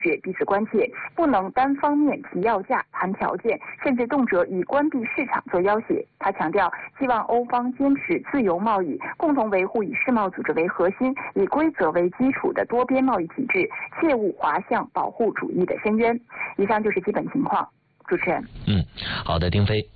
彼此关切，不能单方面提要价、谈条件，甚至动辄以关闭市场做要挟。他强调，希望欧方坚持自由贸易，共同维护以世贸组织为核心、以规则为基础的多边贸易体制，切勿滑向保护主义的深渊。以上就是基本情况。主持人。 好的，丁飞。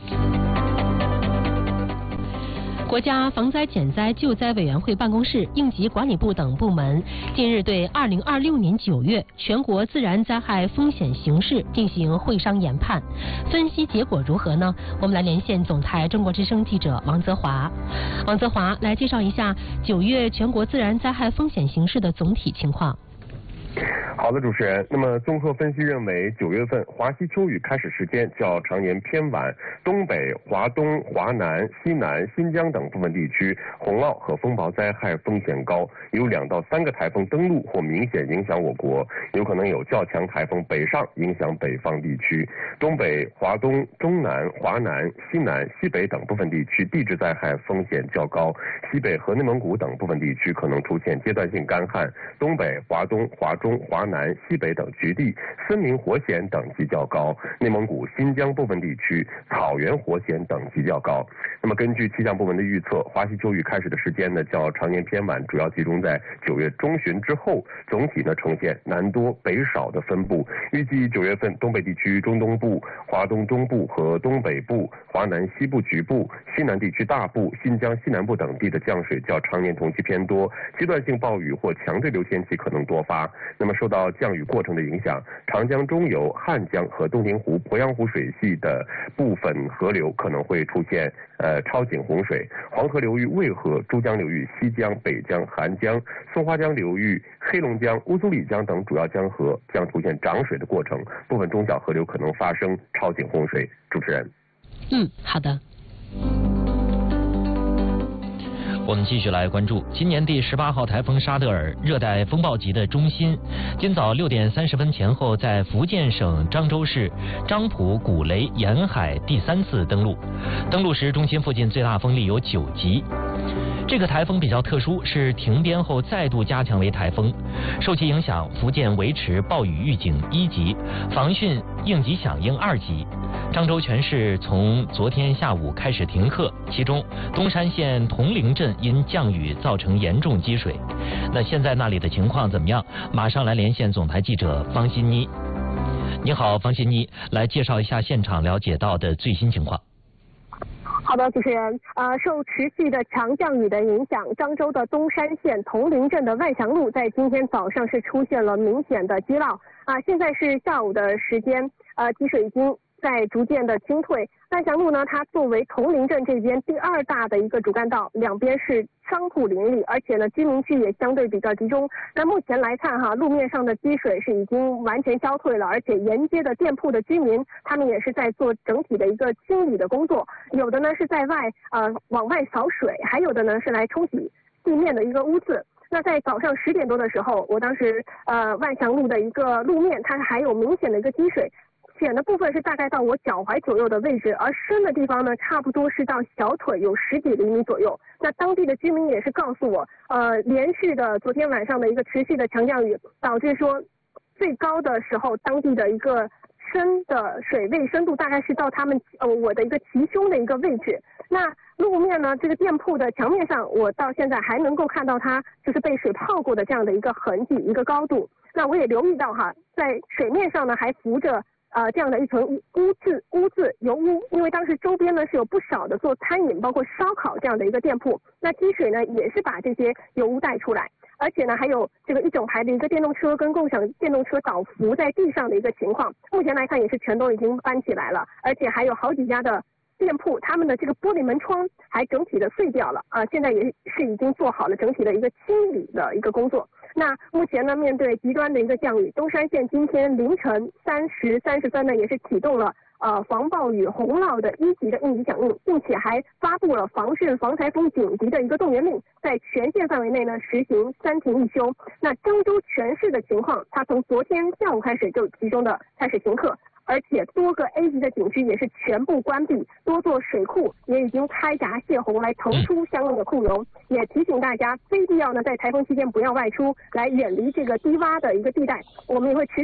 国家防灾减灾救灾委员会办公室、应急管理部等部门近日对2026年9月全国自然灾害风险形势进行会商研判，分析结果如何呢？我们来连线总台中国之声记者王泽华。王泽华来介绍一下9月全国自然灾害风险形势的总体情况。 好的，主持人。那么，综合分析认为，9月份华西秋雨开始时间较常年偏晚，东北、华东、华南、西南、新疆等部分地区洪涝和风暴灾害风险高，有2到3个台风登陆或明显影响我国，有可能有较强台风北上影响北方地区。东北、华东、中南、华南、西南、西北等部分地区地质灾害风险较高，西北和内蒙古等部分地区可能出现阶段性干旱，东北、华东、华中、华南、西北等局地森林火险等级较高，内蒙古、新疆部分地区草原火险等级较高。那么根据气象部门的预测，华西秋雨开始的时间呢较常年偏晚，主要集中在9月中旬之后，总体呢呈现南多北少的分布。预计9月份东北地区中东部、华东中部和东北部、华南西部局部、西南地区大部、新疆西南部等地的降水较常年同期偏多，阶段性暴雨或强对流天气可能多发。那么受到降雨过程的影响，长江中游、汉江和洞庭湖、鄱阳湖水系的部分河流可能会出现超警洪水，黄河流域渭河、珠江流域西江、北江、韩江、松花江流域、黑龙江、乌苏里江等主要江河将出现涨水的过程，部分中小河流可能发生超警洪水。主持人。 好的。 我们继续来关注今年第18号台风沙德尔热带风暴级的中心，今早6点30分前后在福建省漳州市漳浦、古雷沿海第3次登陆。登陆时，中心附近最大风力有9级。这个台风比较特殊，是停边后再度加强为台风。受其影响，福建维持暴雨预警1级，防汛应急响应2级。漳州全市从昨天下午开始停课，其中东山县铜陵镇因降雨造成严重积水。那现在那里的情况怎么样？马上来连线总台记者方欣妮。你好，方欣妮，来介绍一下现场了解到的最新情况。 好的，主持人，受持续的强降雨的影响，漳州的东山县铜陵镇的万祥路在今天早上是出现了明显的积涝现在是下午的时间，积水已经在逐渐的清退。万祥路呢，它作为铜陵镇这边第2大的一个主干道，两边是商铺林立，而且呢居民区也相对比较集中。那目前来看路面上的积水是已经完全消退了，而且沿街的店铺的居民他们也是在做整体的一个清理的工作，有的呢是在外往外扫水，还有的呢是来冲洗地面的一个污渍。那在早上10点多的时候，我当时万祥路的一个路面它还有明显的一个积水，浅的部分是大概到我脚踝左右的位置，而深的地方呢，差不多是到小腿有10几厘米左右。那当地的居民也是告诉我，连续的昨天晚上的一个持续的强降雨，导致说最高的时候，当地的一个深的水位深度大概是到他们我的一个齐胸的一个位置。那路面呢，这个店铺的墙面上，我到现在还能够看到它就是被水泡过的这样的一个痕迹，一个高度。那我也留意到在水面上呢还浮着这样的一层污渍油污，因为当时周边呢是有不少的做餐饮包括烧烤这样的一个店铺，那积水呢也是把这些油污带出来，而且呢还有这个一整排的一个电动车跟共享电动车倒伏在地上的一个情况，目前来看也是全都已经搬起来了，而且还有好几家的店铺他们的这个玻璃门窗还整体的碎掉了现在也是已经做好了整体的一个清理的一个工作。那目前呢，面对极端的一个降雨，东山县今天凌晨3时30分呢，也是启动了防暴雨洪涝的1级的应急响应，并且还发布了防汛防台风紧急的一个动员令，在全县范围内呢实行3停1休。那漳州全市的情况，它从昨天下午开始就集中的开始停课，而且多个 A 级的景区也是全部关闭，多座水库也已经开闸泄洪来腾出相应的库容，也提醒大家非必要呢在台风期间不要外出，来远离这个低洼的一个地带。我们也会持